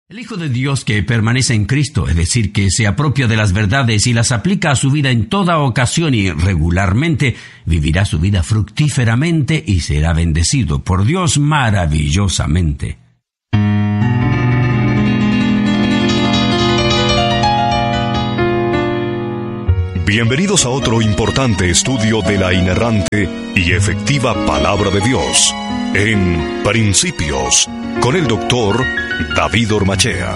El Hijo de Dios que permanece en Cristo, es decir, que se apropia de las verdades y las aplica a su vida en toda ocasión y regularmente, vivirá su vida fructíferamente y será bendecido por Dios maravillosamente. Bienvenidos a otro importante estudio de la inerrante y efectiva Palabra de Dios, en Principios, con el doctor David Ormachea.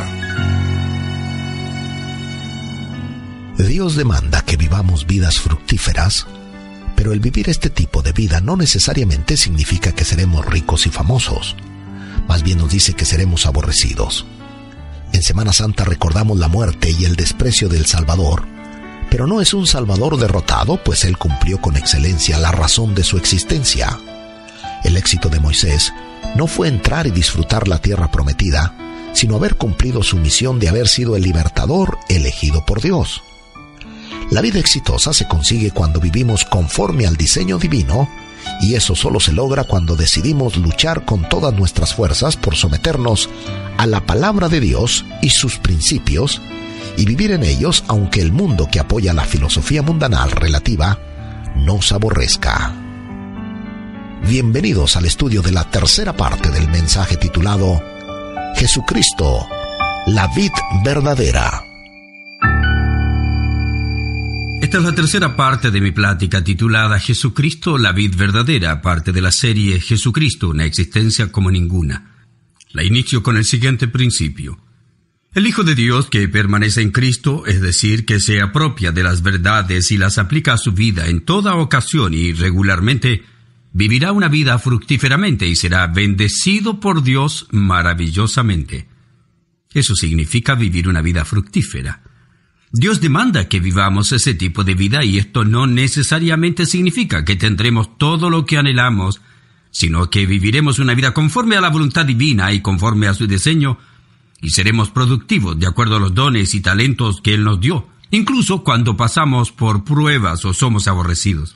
Dios demanda que vivamos vidas fructíferas, pero el vivir este tipo de vida no necesariamente significa que seremos ricos y famosos. Más bien nos dice que seremos aborrecidos. En Semana Santa recordamos la muerte y el desprecio del Salvador, pero no es un Salvador derrotado, pues Él cumplió con excelencia la razón de su existencia. El éxito de Moisés no fue entrar y disfrutar la tierra prometida, sino haber cumplido su misión de haber sido el libertador elegido por Dios. La vida exitosa se consigue cuando vivimos conforme al diseño divino, y eso solo se logra cuando decidimos luchar con todas nuestras fuerzas por someternos a la palabra de Dios y sus principios, y vivir en ellos aunque el mundo que apoya la filosofía mundanal relativa nos aborrezca. Bienvenidos al estudio de la tercera parte del mensaje titulado Jesucristo, la vid verdadera. Esta es la tercera parte de mi plática titulada Jesucristo, la vid verdadera, parte de la serie Jesucristo, una existencia como ninguna. La inicio con el siguiente principio. El Hijo de Dios que permanece en Cristo, es decir, que se apropia de las verdades y las aplica a su vida en toda ocasión y regularmente, vivirá una vida fructíferamente y será bendecido por Dios maravillosamente. Eso significa vivir una vida fructífera. Dios demanda que vivamos ese tipo de vida y esto no necesariamente significa que tendremos todo lo que anhelamos, sino que viviremos una vida conforme a la voluntad divina y conforme a su diseño, y seremos productivos de acuerdo a los dones y talentos que Él nos dio, incluso cuando pasamos por pruebas o somos aborrecidos.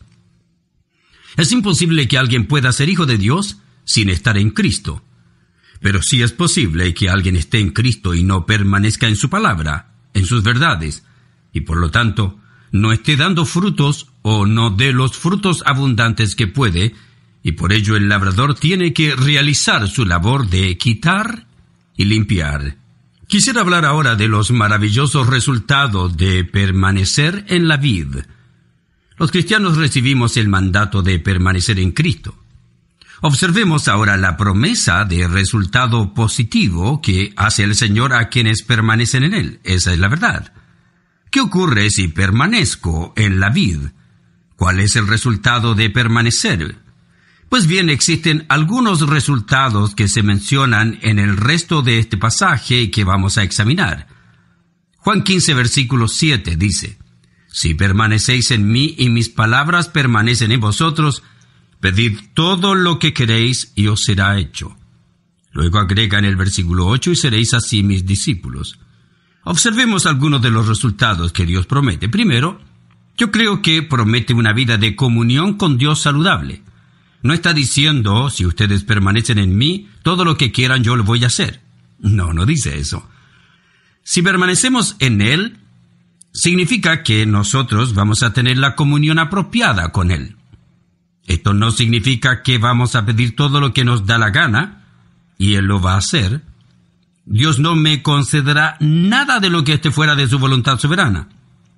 Es imposible que alguien pueda ser hijo de Dios sin estar en Cristo. Pero sí es posible que alguien esté en Cristo y no permanezca en su palabra, en sus verdades, y por lo tanto no esté dando frutos o no dé los frutos abundantes que puede, y por ello el labrador tiene que realizar su labor de quitar y limpiar. Quisiera hablar ahora de los maravillosos resultados de permanecer en la vid. Los cristianos recibimos el mandato de permanecer en Cristo. Observemos ahora la promesa de resultado positivo que hace el Señor a quienes permanecen en Él. Esa es la verdad. ¿Qué ocurre si permanezco en la vid? ¿Cuál es el resultado de permanecer? Pues bien, existen algunos resultados que se mencionan en el resto de este pasaje que vamos a examinar. Juan 15, versículo 7 dice: Si permanecéis en mí y mis palabras permanecen en vosotros, pedid todo lo que queréis y os será hecho. Luego agrega en el versículo 8, y seréis así mis discípulos. Observemos algunos de los resultados que Dios promete. Primero, yo creo que promete una vida de comunión con Dios saludable. No está diciendo, si ustedes permanecen en mí, todo lo que quieran yo lo voy a hacer. No dice eso. Si permanecemos en Él, significa que nosotros vamos a tener la comunión apropiada con Él. Esto no significa que vamos a pedir todo lo que nos da la gana, y Él lo va a hacer. Dios no me concederá nada de lo que esté fuera de su voluntad soberana.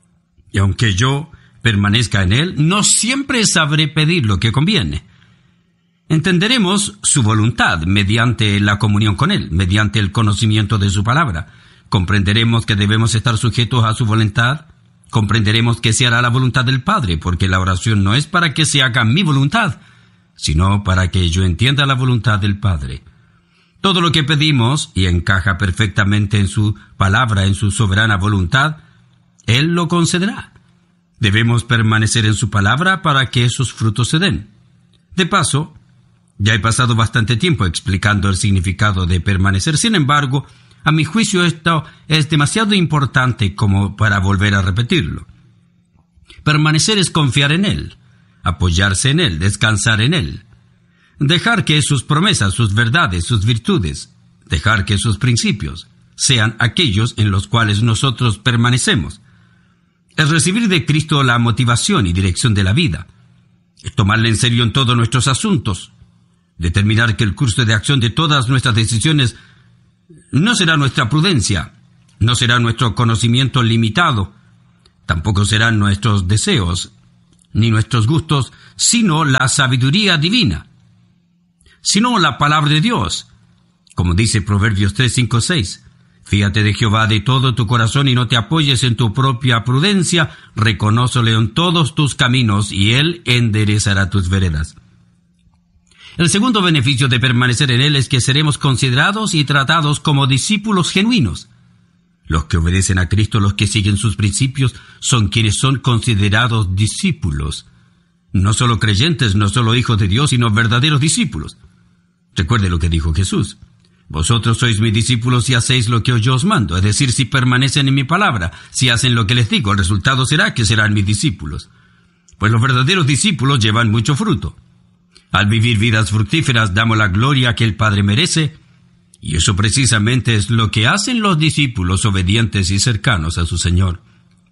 Y aunque yo permanezca en Él, no siempre sabré pedir lo que conviene. Entenderemos su voluntad mediante la comunión con Él, mediante el conocimiento de su palabra. Comprenderemos que debemos estar sujetos a su voluntad. Comprenderemos que se hará la voluntad del Padre, porque la oración no es para que se haga mi voluntad, sino para que yo entienda la voluntad del Padre. Todo lo que pedimos, y encaja perfectamente en su palabra, en su soberana voluntad, Él lo concederá. Debemos permanecer en su palabra para que esos frutos se den. De paso, ya he pasado bastante tiempo explicando el significado de permanecer. Sin embargo, a mi juicio esto es demasiado importante como para volver a repetirlo. Permanecer es confiar en Él, apoyarse en Él, descansar en Él. Dejar que sus promesas, sus verdades, sus virtudes, dejar que sus principios, sean aquellos en los cuales nosotros permanecemos. Es recibir de Cristo la motivación y dirección de la vida. Es tomarle en serio en todos nuestros asuntos. Determinar que el curso de acción de todas nuestras decisiones no será nuestra prudencia, no será nuestro conocimiento limitado, tampoco serán nuestros deseos, ni nuestros gustos, sino la sabiduría divina, sino la palabra de Dios. Como dice Proverbios 3, 5, 6, fíate de Jehová de todo tu corazón y no te apoyes en tu propia prudencia, reconócele en todos tus caminos y Él enderezará tus veredas. El segundo beneficio de permanecer en Él es que seremos considerados y tratados como discípulos genuinos. Los que obedecen a Cristo, los que siguen sus principios, son quienes son considerados discípulos. No solo creyentes, no solo hijos de Dios, sino verdaderos discípulos. Recuerde lo que dijo Jesús. Vosotros sois mis discípulos si hacéis lo que yo os mando, es decir, si permanecen en mi palabra, si hacen lo que les digo, el resultado será que serán mis discípulos. Pues los verdaderos discípulos llevan mucho fruto. Al vivir vidas fructíferas damos la gloria que el Padre merece, y eso precisamente es lo que hacen los discípulos obedientes y cercanos a su Señor.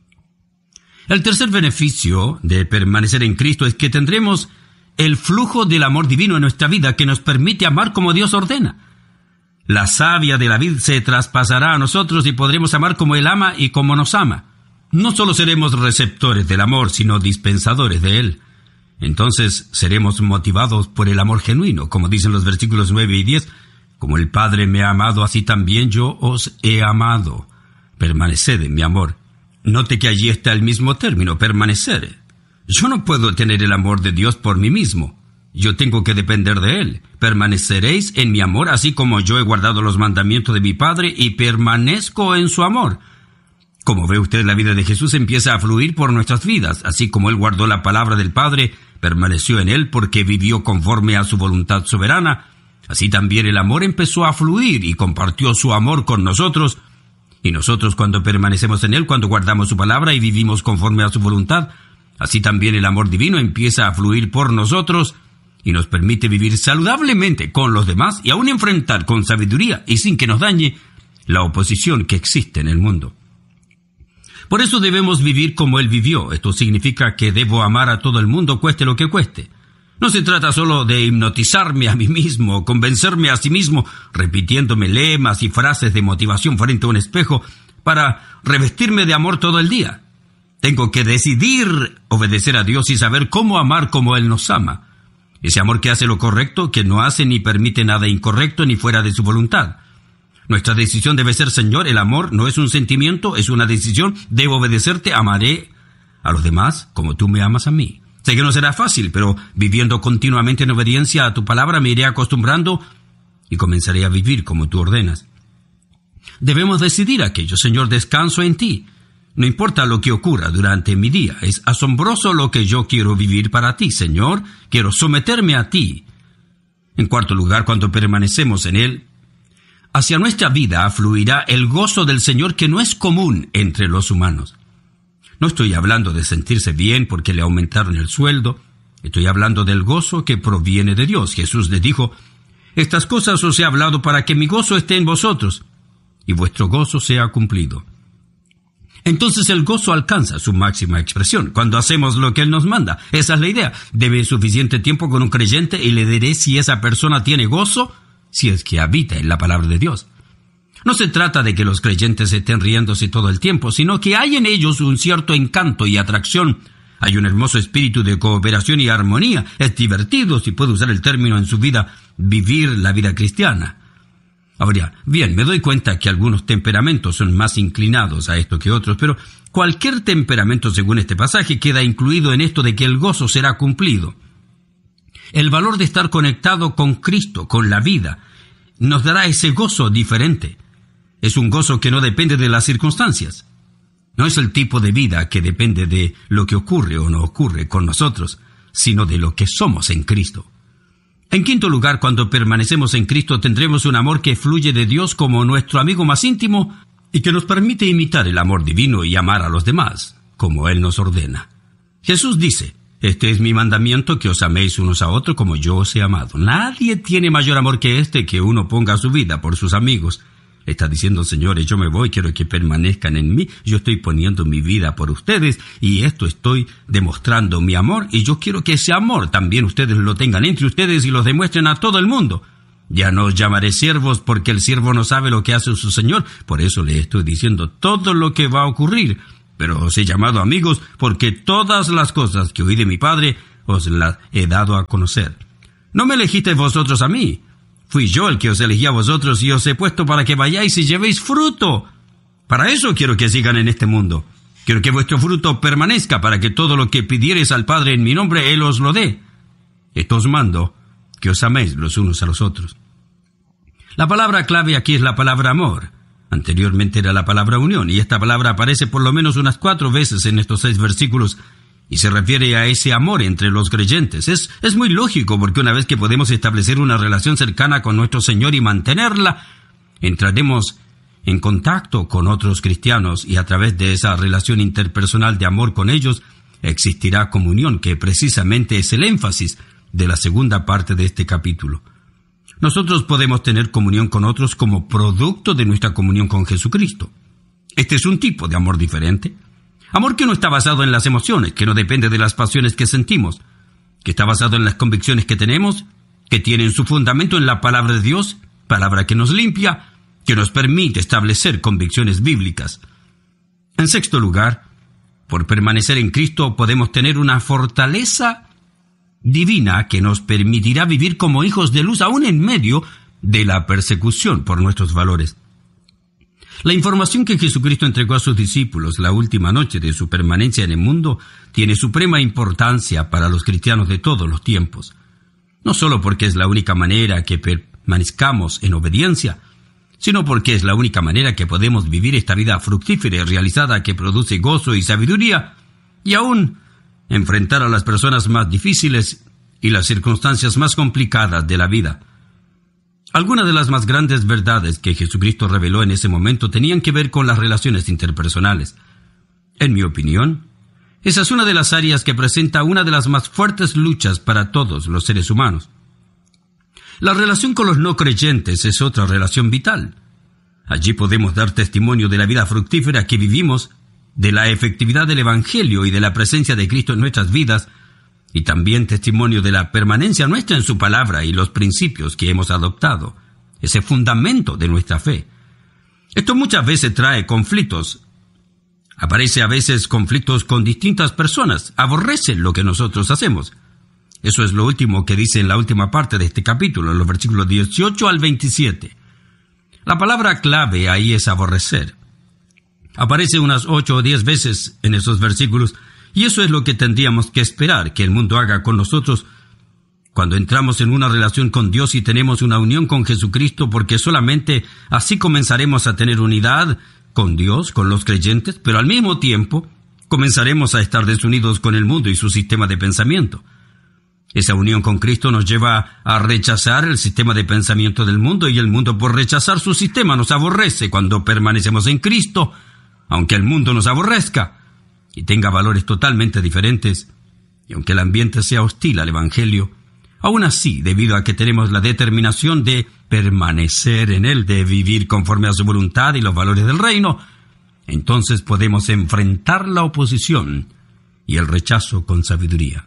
El tercer beneficio de permanecer en Cristo es que tendremos el flujo del amor divino en nuestra vida que nos permite amar como Dios ordena. La savia de la vid se traspasará a nosotros y podremos amar como Él ama y como nos ama. No solo seremos receptores del amor, sino dispensadores de Él. Entonces seremos motivados por el amor genuino, como dicen los versículos 9 y 10, como el Padre me ha amado, así también yo os he amado. Permaneced en mi amor. Note que allí está el mismo término, permanecer. Yo no puedo tener el amor de Dios por mí mismo. Yo tengo que depender de Él. Permaneceréis en mi amor, así como yo he guardado los mandamientos de mi Padre y permanezco en su amor. Como ve usted, la vida de Jesús empieza a fluir por nuestras vidas, así como Él guardó la palabra del Padre, permaneció en Él porque vivió conforme a su voluntad soberana. Así también el amor empezó a fluir y compartió su amor con nosotros. Y nosotros, cuando permanecemos en Él, cuando guardamos su palabra y vivimos conforme a su voluntad, así también el amor divino empieza a fluir por nosotros y nos permite vivir saludablemente con los demás y aún enfrentar con sabiduría y sin que nos dañe la oposición que existe en el mundo. Por eso debemos vivir como Él vivió. Esto significa que debo amar a todo el mundo, cueste lo que cueste. No se trata solo de hipnotizarme a mí mismo, convencerme a sí mismo, repitiéndome lemas y frases de motivación frente a un espejo para revestirme de amor todo el día. Tengo que decidir obedecer a Dios y saber cómo amar como Él nos ama. Ese amor que hace lo correcto, que no hace ni permite nada incorrecto ni fuera de su voluntad. Nuestra decisión debe ser, Señor, el amor no es un sentimiento, es una decisión. Debo obedecerte, amaré a los demás como tú me amas a mí. Sé que no será fácil, pero viviendo continuamente en obediencia a tu palabra me iré acostumbrando y comenzaré a vivir como tú ordenas. Debemos decidir aquello, Señor, descanso en ti. No importa lo que ocurra durante mi día, es asombroso lo que yo quiero vivir para ti, Señor, quiero someterme a ti. En cuarto lugar, cuando permanecemos en Él, hacia nuestra vida fluirá el gozo del Señor que no es común entre los humanos. No estoy hablando de sentirse bien porque le aumentaron el sueldo. Estoy hablando del gozo que proviene de Dios. Jesús les dijo, estas cosas os he hablado para que mi gozo esté en vosotros y vuestro gozo sea cumplido. Entonces el gozo alcanza su máxima expresión cuando hacemos lo que Él nos manda. Esa es la idea. Debe suficiente tiempo con un creyente y le diré si esa persona tiene gozo, si es que habita en la palabra de Dios. No se trata de que los creyentes estén riéndose todo el tiempo, sino que hay en ellos un cierto encanto y atracción. Hay un hermoso espíritu de cooperación y armonía. Es divertido, si puedo usar el término en su vida, vivir la vida cristiana. Ahora, bien, me doy cuenta que algunos temperamentos son más inclinados a esto que otros, pero cualquier temperamento, según este pasaje, queda incluido en esto de que el gozo será cumplido. El valor de estar conectado con Cristo, con la vida, nos dará ese gozo diferente. Es un gozo que no depende de las circunstancias. No es el tipo de vida que depende de lo que ocurre o no ocurre con nosotros, sino de lo que somos en Cristo. En quinto lugar, cuando permanecemos en Cristo tendremos un amor que fluye de Dios como nuestro amigo más íntimo y que nos permite imitar el amor divino y amar a los demás, como Él nos ordena. Jesús dice, este es mi mandamiento, que os améis unos a otros como yo os he amado. Nadie tiene mayor amor que este, que uno ponga su vida por sus amigos. Está diciendo, señores, yo me voy, quiero que permanezcan en mí, yo estoy poniendo mi vida por ustedes y esto estoy demostrando mi amor y yo quiero que ese amor también ustedes lo tengan entre ustedes y lo demuestren a todo el mundo. Ya no os llamaré siervos porque el siervo no sabe lo que hace su señor, por eso le estoy diciendo todo lo que va a ocurrir, pero os he llamado amigos porque todas las cosas que oí de mi Padre os las he dado a conocer. No me elegisteis vosotros a mí. Fui yo el que os elegí a vosotros y os he puesto para que vayáis y llevéis fruto. Para eso quiero que sigan en este mundo. Quiero que vuestro fruto permanezca para que todo lo que pidiereis al Padre en mi nombre, Él os lo dé. Esto os mando, que os améis los unos a los otros. La palabra clave aquí es la palabra amor. Anteriormente era la palabra unión, y esta palabra aparece por lo menos unas 4 veces en estos 6 versículos, y se refiere a ese amor entre los creyentes. Es muy lógico, porque una vez que podemos establecer una relación cercana con nuestro Señor y mantenerla, entraremos en contacto con otros cristianos y a través de esa relación interpersonal de amor con ellos, existirá comunión, que precisamente es el énfasis de la segunda parte de este capítulo. Nosotros podemos tener comunión con otros como producto de nuestra comunión con Jesucristo. Este es un tipo de amor diferente. Amor que no está basado en las emociones, que no depende de las pasiones que sentimos, que está basado en las convicciones que tenemos, que tienen su fundamento en la palabra de Dios, palabra que nos limpia, que nos permite establecer convicciones bíblicas. En sexto lugar, por permanecer en Cristo podemos tener una fortaleza divina que nos permitirá vivir como hijos de luz aún en medio de la persecución por nuestros valores. La información que Jesucristo entregó a sus discípulos la última noche de su permanencia en el mundo tiene suprema importancia para los cristianos de todos los tiempos. No solo porque es la única manera que permanezcamos en obediencia, sino porque es la única manera que podemos vivir esta vida fructífera y realizada que produce gozo y sabiduría, y aún enfrentar a las personas más difíciles y las circunstancias más complicadas de la vida. Algunas de las más grandes verdades que Jesucristo reveló en ese momento tenían que ver con las relaciones interpersonales. En mi opinión, esa es una de las áreas que presenta una de las más fuertes luchas para todos los seres humanos. La relación con los no creyentes es otra relación vital. Allí podemos dar testimonio de la vida fructífera que vivimos, de la efectividad del Evangelio y de la presencia de Cristo en nuestras vidas, y también testimonio de la permanencia nuestra en su palabra y los principios que hemos adoptado, ese fundamento de nuestra fe. Esto muchas veces trae conflictos. Aparece a veces conflictos con distintas personas, aborrecen lo que nosotros hacemos. Eso es lo último que dice en la última parte de este capítulo, en los versículos 18 al 27. La palabra clave ahí es aborrecer. Aparece unas 8 o 10 veces en esos versículos, y eso es lo que tendríamos que esperar que el mundo haga con nosotros cuando entramos en una relación con Dios y tenemos una unión con Jesucristo, porque solamente así comenzaremos a tener unidad con Dios, con los creyentes, pero al mismo tiempo comenzaremos a estar desunidos con el mundo y su sistema de pensamiento. Esa unión con Cristo nos lleva a rechazar el sistema de pensamiento del mundo, y el mundo, por rechazar su sistema, nos aborrece cuando permanecemos en Cristo, aunque el mundo nos aborrezca y tenga valores totalmente diferentes, y aunque el ambiente sea hostil al Evangelio, aún así, debido a que tenemos la determinación de permanecer en Él, de vivir conforme a su voluntad y los valores del reino, entonces podemos enfrentar la oposición y el rechazo con sabiduría.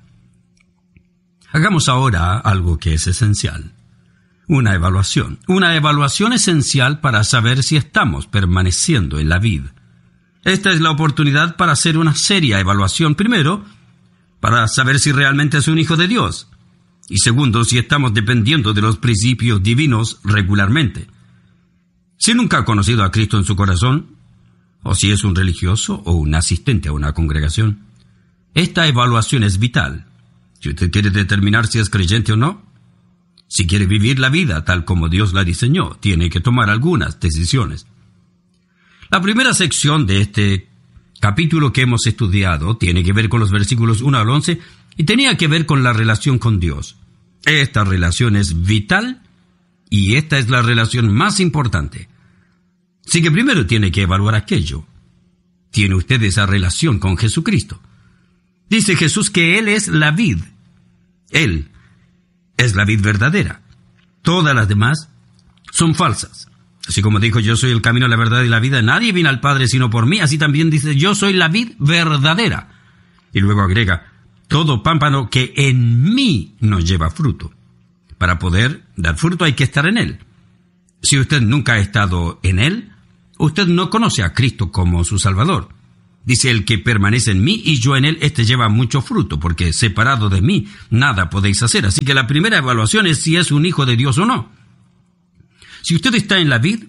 Hagamos ahora algo que es esencial. Una evaluación esencial para saber si estamos permaneciendo en la vid. Esta es la oportunidad para hacer una seria evaluación. Primero, para saber si realmente es un hijo de Dios. Y segundo, si estamos dependiendo de los principios divinos regularmente. Si nunca ha conocido a Cristo en su corazón, o si es un religioso o un asistente a una congregación, esta evaluación es vital. Si usted quiere determinar si es creyente o no, si quiere vivir la vida tal como Dios la diseñó, tiene que tomar algunas decisiones. La primera sección de este capítulo que hemos estudiado tiene que ver con los versículos 1 al 11 y tenía que ver con la relación con Dios. Esta relación es vital y esta es la relación más importante. Así que primero tiene que evaluar aquello. ¿Tiene usted esa relación con Jesucristo? Dice Jesús que Él es la vid. Él es la vid verdadera. Todas las demás son falsas. Así como dijo, yo soy el camino, la verdad y la vida, nadie viene al Padre sino por mí, así también dice, yo soy la vid verdadera. Y luego agrega, todo pámpano que en mí no lleva fruto. Para poder dar fruto hay que estar en Él. Si usted nunca ha estado en Él, usted no conoce a Cristo como su Salvador. Dice, el que permanece en mí y yo en Él, este lleva mucho fruto, porque separado de mí nada podéis hacer. Así que la primera evaluación es si es un hijo de Dios o no. Si usted está en la vid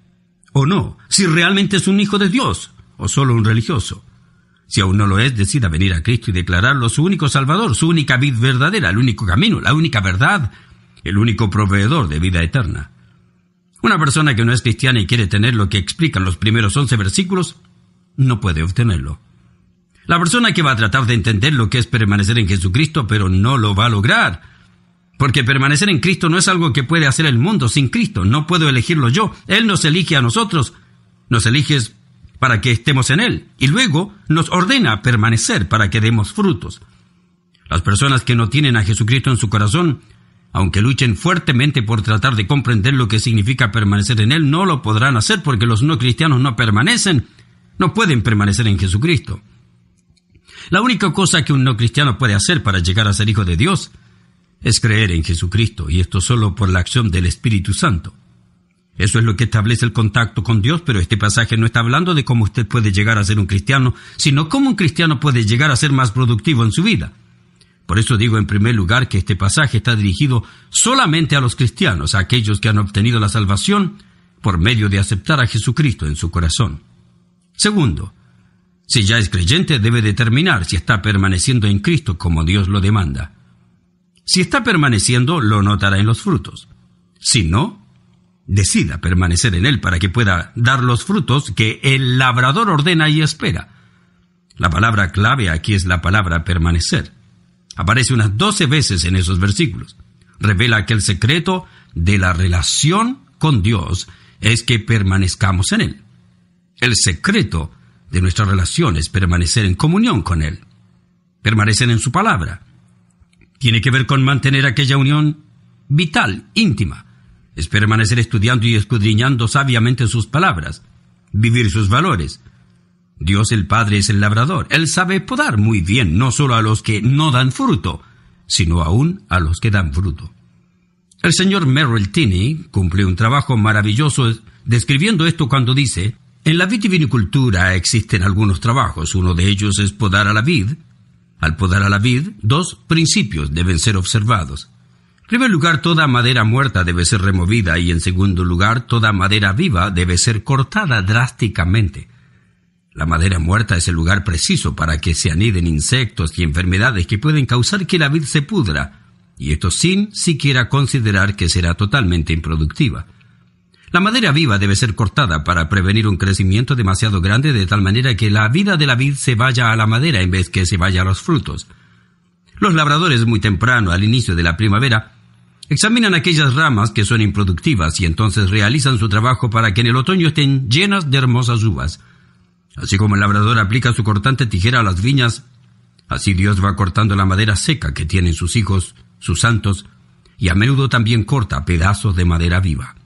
o no, si realmente es un hijo de Dios o solo un religioso. Si aún no lo es, decida venir a Cristo y declararlo su único Salvador, su única vid verdadera, el único camino, la única verdad, el único proveedor de vida eterna. Una persona que no es cristiana y quiere tener lo que explican los primeros 11 versículos, no puede obtenerlo. La persona que va a tratar de entender lo que es permanecer en Jesucristo, pero no lo va a lograr. Porque permanecer en Cristo no es algo que puede hacer el mundo sin Cristo. No puedo elegirlo yo. Él nos elige a nosotros. Nos elige para que estemos en Él. Y luego nos ordena permanecer para que demos frutos. Las personas que no tienen a Jesucristo en su corazón, aunque luchen fuertemente por tratar de comprender lo que significa permanecer en Él, no lo podrán hacer porque los no cristianos no permanecen. No pueden permanecer en Jesucristo. La única cosa que un no cristiano puede hacer para llegar a ser hijo de Dios es creer en Jesucristo, y esto solo por la acción del Espíritu Santo. Eso es lo que establece el contacto con Dios, pero este pasaje no está hablando de cómo usted puede llegar a ser un cristiano, sino cómo un cristiano puede llegar a ser más productivo en su vida. Por eso digo en primer lugar que este pasaje está dirigido solamente a los cristianos, a aquellos que han obtenido la salvación por medio de aceptar a Jesucristo en su corazón. Segundo, si ya es creyente, debe determinar si está permaneciendo en Cristo como Dios lo demanda. Si está permaneciendo, lo notará en los frutos. Si no, decida permanecer en Él para que pueda dar los frutos que el labrador ordena y espera. La palabra clave aquí es la palabra permanecer. Aparece unas 12 veces en esos versículos. Revela que el secreto de la relación con Dios es que permanezcamos en Él. El secreto de nuestra relación es permanecer en comunión con Él. Permanecer en su palabra. Tiene que ver con mantener aquella unión vital, íntima. Es permanecer estudiando y escudriñando sabiamente sus palabras. Vivir sus valores. Dios el Padre es el labrador. Él sabe podar muy bien, no solo a los que no dan fruto, sino aún a los que dan fruto. El señor Merrill Tenney cumple un trabajo maravilloso describiendo esto cuando dice: en la vitivinicultura existen algunos trabajos. Uno de ellos es podar a la vid. Al podar a la vid, 2 principios deben ser observados. En primer lugar, toda madera muerta debe ser removida y en segundo lugar, toda madera viva debe ser cortada drásticamente. La madera muerta es el lugar preciso para que se aniden insectos y enfermedades que pueden causar que la vid se pudra, y esto sin siquiera considerar que será totalmente improductiva. La madera viva debe ser cortada para prevenir un crecimiento demasiado grande de tal manera que la vida de la vid se vaya a la madera en vez que se vaya a los frutos. Los labradores muy temprano, al inicio de la primavera, examinan aquellas ramas que son improductivas y entonces realizan su trabajo para que en el otoño estén llenas de hermosas uvas. Así como el labrador aplica su cortante tijera a las viñas, así Dios va cortando la madera seca que tienen sus hijos, sus santos, y a menudo también corta pedazos de madera viva.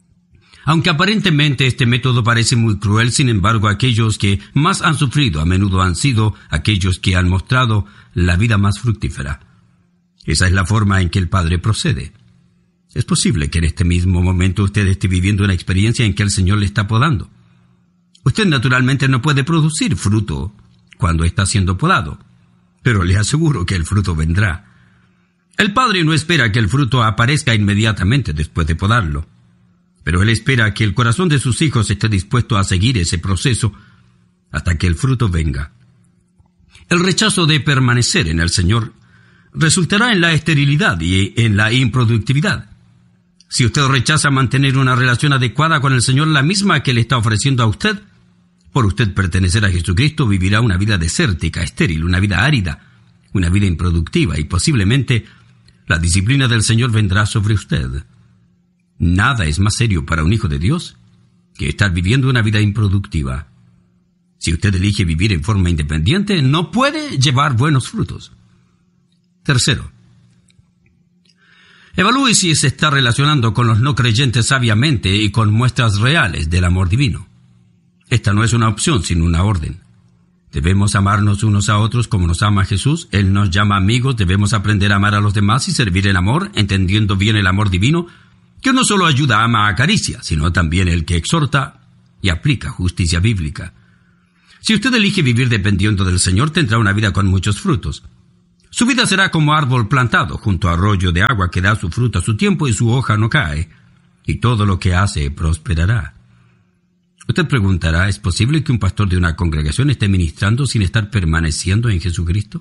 Aunque aparentemente este método parece muy cruel, sin embargo, aquellos que más han sufrido a menudo han sido aquellos que han mostrado la vida más fructífera. Esa es la forma en que el Padre procede. Es posible que en este mismo momento usted esté viviendo una experiencia en que el Señor le está podando. Usted naturalmente no puede producir fruto cuando está siendo podado, pero le aseguro que el fruto vendrá. El Padre no espera que el fruto aparezca inmediatamente después de podarlo, pero Él espera que el corazón de sus hijos esté dispuesto a seguir ese proceso hasta que el fruto venga. El rechazo de permanecer en el Señor resultará en la esterilidad y en la improductividad. Si usted rechaza mantener una relación adecuada con el Señor, la misma que le está ofreciendo a usted, por usted pertenecer a Jesucristo, vivirá una vida desértica, estéril, una vida árida, una vida improductiva, y posiblemente la disciplina del Señor vendrá sobre usted. Nada es más serio para un hijo de Dios que estar viviendo una vida improductiva. Si usted elige vivir en forma independiente, no puede llevar buenos frutos. Tercero, Evalúe si se está relacionando con los no creyentes sabiamente y con muestras reales del amor divino. Esta no es una opción, sino una orden. Debemos amarnos unos a otros como nos ama Jesús. Él nos llama amigos, debemos aprender a amar a los demás y servir en amor, entendiendo bien el amor divino, que no solo ayuda, ama, acaricia, sino también el que exhorta y aplica justicia bíblica. Si usted elige vivir dependiendo del Señor, tendrá una vida con muchos frutos. Su vida será como árbol plantado junto a arroyo de agua que da su fruto a su tiempo y su hoja no cae, y todo lo que hace prosperará. Usted preguntará, ¿es posible que un pastor de una congregación esté ministrando sin estar permaneciendo en Jesucristo?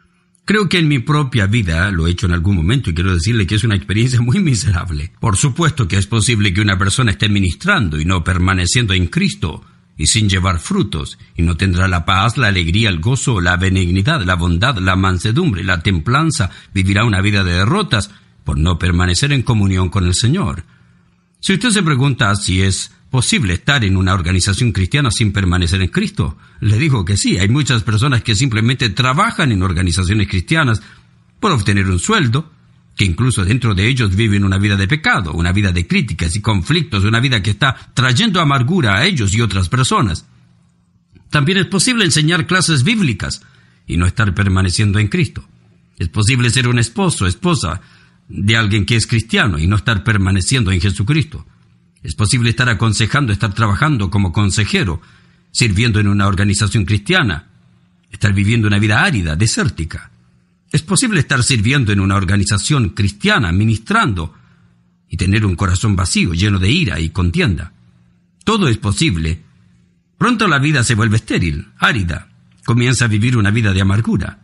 Creo que en mi propia vida lo he hecho en algún momento y quiero decirle que es una experiencia muy miserable. Por supuesto que es posible que una persona esté ministrando y no permaneciendo en Cristo, y sin llevar frutos, y no tendrá la paz, la alegría, el gozo, la benignidad, la bondad, la mansedumbre, la templanza, vivirá una vida de derrotas por no permanecer en comunión con el Señor. Si usted se pregunta si es posible estar en una organización cristiana sin permanecer en Cristo, le digo que sí. Hay muchas personas que simplemente trabajan en organizaciones cristianas por obtener un sueldo, que incluso dentro de ellos viven una vida de pecado, una vida de críticas y conflictos, una vida que está trayendo amargura a ellos y otras personas. También es posible enseñar clases bíblicas y no estar permaneciendo en Cristo. Es posible ser un esposo o esposa de alguien que es cristiano y no estar permaneciendo en Jesucristo. Es posible estar aconsejando, estar trabajando como consejero, sirviendo en una organización cristiana, estar viviendo una vida árida, desértica. Es posible estar sirviendo en una organización cristiana, ministrando, y tener un corazón vacío, lleno de ira y contienda. Todo es posible. Pronto la vida se vuelve estéril, árida. Comienza a vivir una vida de amargura.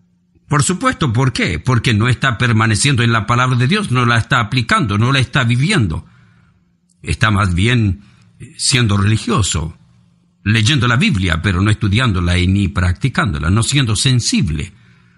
Por supuesto, ¿por qué? Porque no está permaneciendo en la palabra de Dios, no la está aplicando, no la está viviendo. Está más bien siendo religioso, leyendo la Biblia, pero no estudiándola y ni practicándola, no siendo sensible.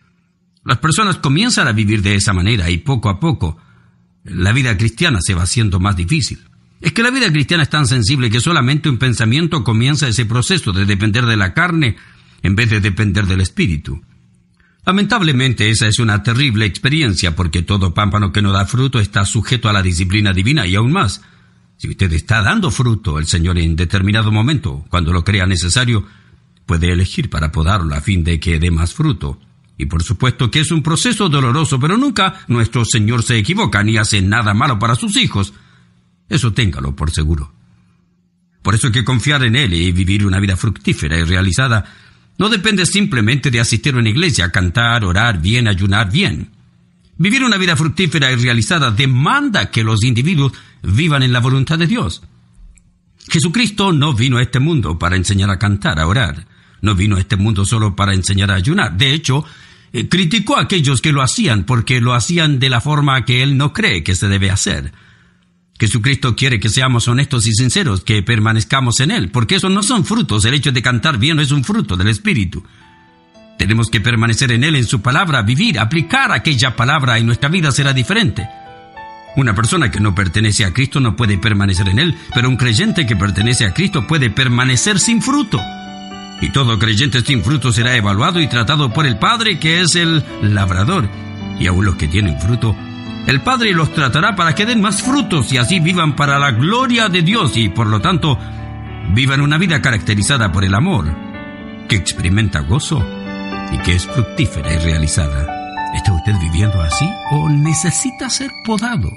Las personas comienzan a vivir de esa manera y poco a poco la vida cristiana se va haciendo más difícil. Es que la vida cristiana es tan sensible que solamente un pensamiento comienza ese proceso de depender de la carne en vez de depender del espíritu. Lamentablemente esa es una terrible experiencia porque todo pámpano que no da fruto está sujeto a la disciplina divina y aún más. Si usted está dando fruto, el Señor en determinado momento, cuando lo crea necesario, puede elegir para podarlo a fin de que dé más fruto. Y por supuesto que es un proceso doloroso, pero nunca nuestro Señor se equivoca ni hace nada malo para sus hijos. Eso téngalo por seguro. Por eso hay que confiar en Él y vivir una vida fructífera y realizada. No depende simplemente de asistir a una iglesia, cantar, orar bien, ayunar bien. Vivir una vida fructífera y realizada demanda que los individuos vivan en la voluntad de Dios. Jesucristo no vino a este mundo para enseñar a cantar, a orar. No vino a este mundo solo para enseñar a ayunar. De hecho, criticó a aquellos que lo hacían porque lo hacían de la forma que Él no cree que se debe hacer. Jesucristo quiere que seamos honestos y sinceros, que permanezcamos en Él, porque esos no son frutos. El hecho de cantar bien no es un fruto del Espíritu. Tenemos que permanecer en Él, en su palabra, vivir, aplicar aquella palabra y nuestra vida será diferente. Una persona que no pertenece a Cristo no puede permanecer en Él, pero un creyente que pertenece a Cristo puede permanecer sin fruto. Y todo creyente sin fruto será evaluado y tratado por el Padre, que es el labrador. Y aún los que tienen fruto, el Padre los tratará para que den más frutos y así vivan para la gloria de Dios y, por lo tanto, vivan una vida caracterizada por el amor, que experimenta gozo y que es fructífera y realizada. ¿Está usted viviendo así o necesita ser podado?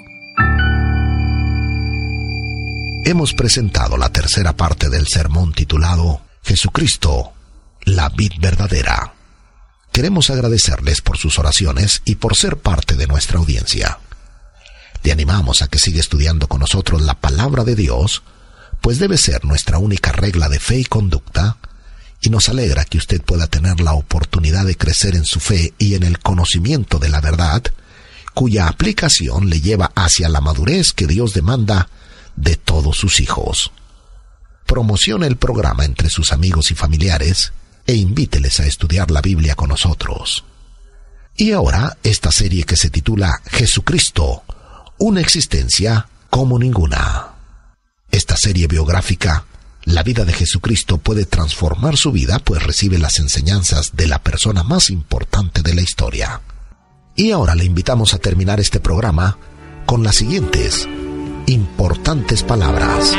Hemos presentado la tercera parte del sermón titulado Jesucristo, la vid verdadera. Queremos agradecerles por sus oraciones y por ser parte de nuestra audiencia. Le animamos a que siga estudiando con nosotros la palabra de Dios, pues debe ser nuestra única regla de fe y conducta, y nos alegra que usted pueda tener la oportunidad de crecer en su fe y en el conocimiento de la verdad, cuya aplicación le lleva hacia la madurez que Dios demanda de todos sus hijos. Promocione el programa entre sus amigos y familiares e invíteles a estudiar la Biblia con nosotros. Y ahora, esta serie que se titula Jesucristo, una existencia como ninguna. Esta serie biográfica, la vida de Jesucristo, puede transformar su vida, pues recibe las enseñanzas de la persona más importante de la historia. Y ahora le invitamos a terminar este programa con las siguientes importantes palabras.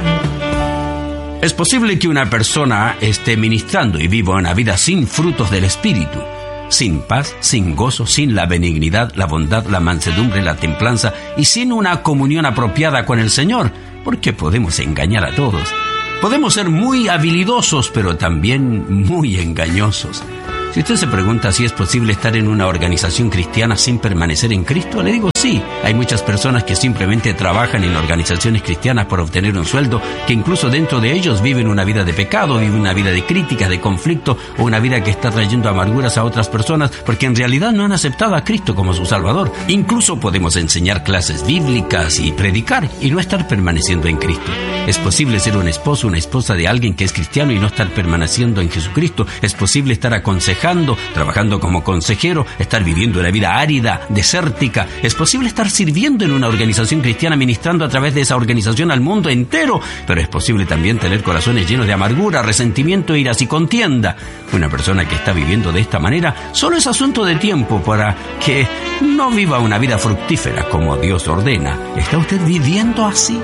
Es posible que una persona esté ministrando y viva una vida sin frutos del Espíritu, sin paz, sin gozo, sin la benignidad, la bondad, la mansedumbre, la templanza y sin una comunión apropiada con el Señor, porque podemos engañar a todos. Podemos ser muy habilidosos, pero también muy engañosos. Si usted se pregunta si es posible estar en una organización cristiana sin permanecer en Cristo, le digo sí. Hay muchas personas que simplemente trabajan en organizaciones cristianas por obtener un sueldo, que incluso dentro de ellos viven una vida de pecado, viven una vida de críticas, de conflicto, o una vida que está trayendo amarguras a otras personas, porque en realidad no han aceptado a Cristo como su Salvador. Incluso podemos enseñar clases bíblicas y predicar y no estar permaneciendo en Cristo. Es posible ser un esposo, una esposa de alguien que es cristiano y no estar permaneciendo en Jesucristo. Es posible estar aconsejando, trabajando como consejero, estar viviendo una vida árida, desértica. Es posible estar sirviendo en una organización cristiana, ministrando a través de esa organización al mundo entero, pero es posible también tener corazones llenos de amargura, resentimiento, iras y contienda. Una persona que está viviendo de esta manera solo es asunto de tiempo para que no viva una vida fructífera como Dios ordena. ¿Está usted viviendo así?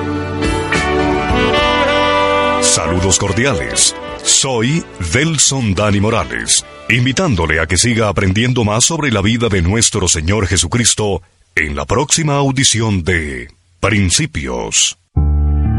Saludos cordiales. Soy Delson Dani Morales, invitándole a que siga aprendiendo más sobre la vida de nuestro Señor Jesucristo en la próxima audición de Principios.